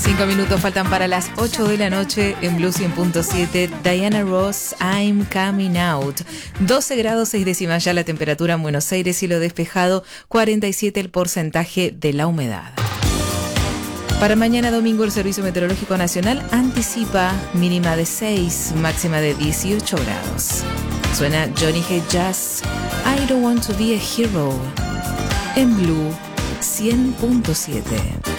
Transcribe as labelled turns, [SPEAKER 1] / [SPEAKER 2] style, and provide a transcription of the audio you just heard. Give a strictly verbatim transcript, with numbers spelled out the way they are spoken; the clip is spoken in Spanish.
[SPEAKER 1] Cinco minutos faltan para las ocho de la noche en Blue cien punto siete. Diana Ross, I'm Coming Out. doce grados seis décimas ya la temperatura en Buenos Aires, cielo despejado, cuarenta y siete el porcentaje de la humedad. Para mañana domingo el Servicio Meteorológico Nacional anticipa mínima de seis, máxima de dieciocho grados. Suena Johnny Hay Jazz, I Don't Want to Be a Hero, en Blue cien punto siete.